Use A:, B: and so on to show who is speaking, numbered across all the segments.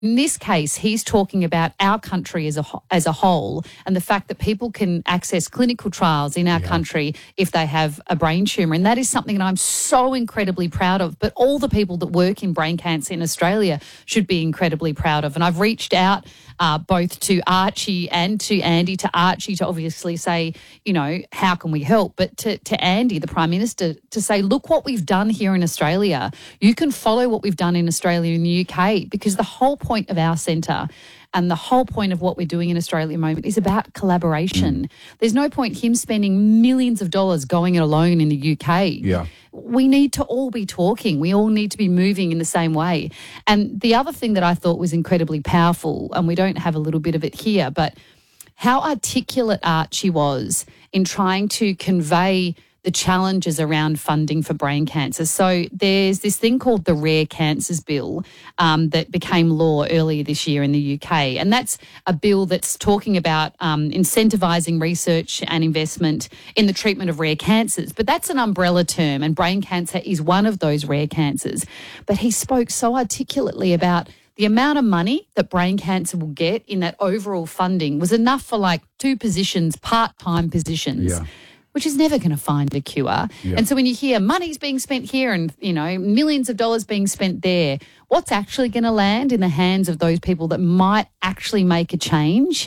A: In this case, he's talking about our country as a whole and the fact that people can access clinical trials in our country if they have a brain tumour. And that is something that I'm so incredibly proud of. But all the people that work in brain cancer in Australia should be incredibly proud of. And I've reached out both to Archie and to Andy, to Archie to obviously say, you know, how can we help? But to Andy, the Prime Minister, to say, look what we've done here in Australia. You can follow what we've done in Australia and the UK, because the whole point of our centre and the whole point of what we're doing in Australia at the moment is about collaboration. There's no point him spending millions of dollars going it alone in the UK.
B: Yeah.
A: We need to all be talking. We all need to be moving in the same way. And the other thing that I thought was incredibly powerful, and we don't have a little bit of it here, but how articulate Archie was in trying to convey the challenges around funding for brain cancer. So there's this thing called the Rare Cancers Bill that became law earlier this year in the UK. And that's a bill that's talking about incentivising research and investment in the treatment of rare cancers. But that's an umbrella term, and brain cancer is one of those rare cancers. But he spoke so articulately about the amount of money that brain cancer will get in that overall funding was enough for like 2 positions, part-time positions.
B: Yeah.
A: Which is never going to find a cure.
B: Yeah.
A: And so when you hear money's being spent here and, you know, millions of dollars being spent there, what's actually going to land in the hands of those people that might actually make a change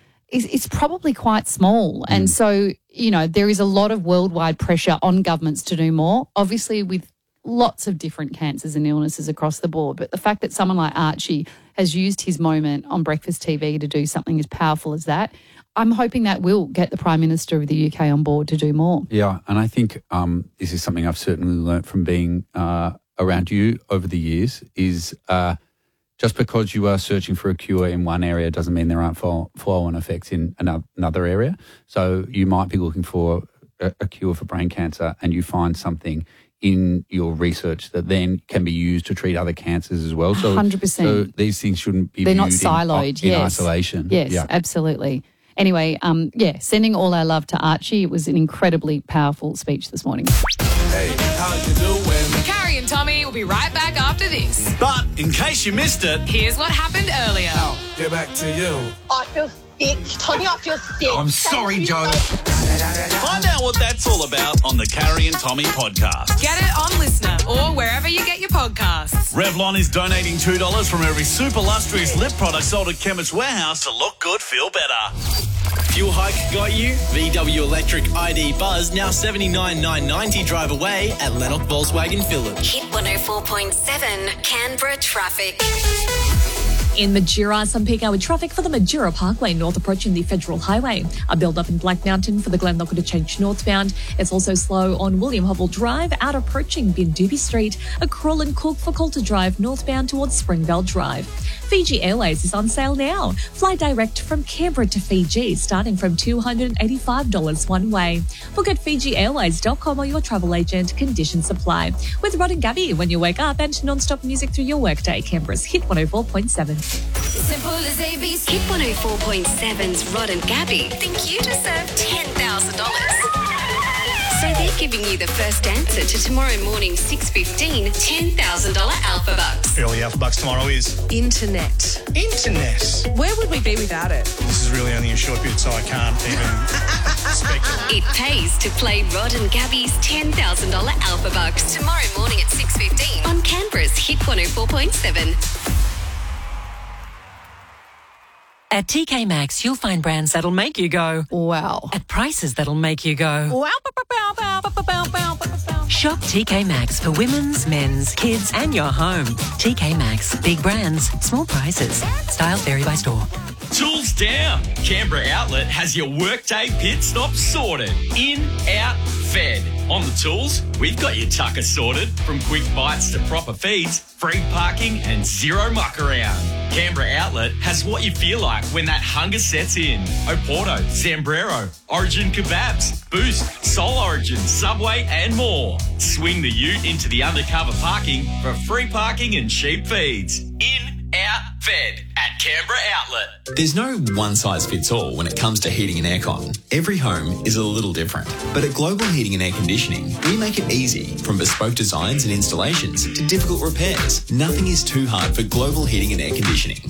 A: is probably quite small. And so, you know, there is a lot of worldwide pressure on governments to do more, obviously with lots of different cancers and illnesses across the board. But the fact that someone like Archie has used his moment on Breakfast TV to do something as powerful as that, I'm hoping that will get the Prime Minister of the UK on board to do more.
B: Yeah, and I think this is something I've certainly learnt from being around you over the years is just because you are searching for a cure in one area doesn't mean there aren't flow-on effects in another area. So you might be looking for a cure for brain cancer and you find something in your research that then can be used to treat other cancers as well. So
A: 100%.
B: So these things shouldn't be
A: They're not
B: viewed
A: siloed,
B: in isolation.
A: Yes,
B: yeah.
A: Absolutely. Anyway, sending all our love to Archie. It was an incredibly powerful speech this morning.
C: Hey, how you doing?
D: Carrie and Tommy will be right back after this.
C: But in case you missed it,
D: Here's what happened earlier.
C: get back to you.
E: I feel sick. Tommy, I feel sick.
C: I'm sorry, Joe. Find out what that's all about on the Carrie and Tommy podcast.
D: Get it on Listener or wherever you get your podcasts.
C: Revlon is donating $2 from every super lustrous lip product sold at Chemist Warehouse to look good, feel better.
F: Fuel hike got you? VW Electric ID Buzz now $79,990 drive away at Lennox Volkswagen Village.
G: Hit 104.7 Canberra traffic.
H: In Majura, some peak hour traffic for the Majura Parkway north approaching the Federal Highway. A build-up in Black Mountain for the Glenlock Interchange northbound. It's also slow on William Hubble Drive out approaching Bindubi Street. A crawl and cook for Coulter Drive northbound towards Springvale Drive. Fiji Airways is on sale now. Fly direct from Canberra to Fiji starting from $285 one way. Book at FijiAirways.com or your travel agent. Conditions apply. With Rod and Gabby when you wake up and non-stop music through your workday. Canberra's Hit 104.7.
G: Simple as ABC. Hit 104.7's Rod and Gabby think you deserve $10,000. So they're giving you the first answer to tomorrow morning's 6:15 $10,000 Alpha Bucks.
I: Early Alpha Bucks tomorrow is
J: Internet.
I: internet.
J: Where would we be without it?
I: This is really only a short bit, so I can't even speculate.
G: It pays to play Rod and Gabby's $10,000 Alpha Bucks tomorrow morning at 6:15 on Canberra's Hit 104.7.
K: At TK Maxx, you'll find brands that'll make you go,
A: Wow.
K: at prices that'll make you go.
J: Wow.
K: Shop TK Maxx for women's, men's, kids, and your home. TK Maxx, big brands, small prices. Styles vary by store.
C: Tools down. Canberra Outlet has your workday pit stop sorted. In, out, fed. On the tools, we've got your tucker sorted. From quick bites to proper feeds, free parking and zero muck around. Canberra Outlet has what you feel like when that hunger sets in. Oporto, Zambrero, Origin Kebabs, Boost, Soul Origin, Subway and more. Swing the ute into the undercover parking for free parking and cheap feeds. In, out, fed at Canberra Outlet.
L: There's no one-size-fits-all when it comes to heating and aircon. Every home is a little different. But at Global Heating and Air Conditioning, we make it easy, from bespoke designs and installations to difficult repairs. Nothing is too hard for Global Heating and Air Conditioning.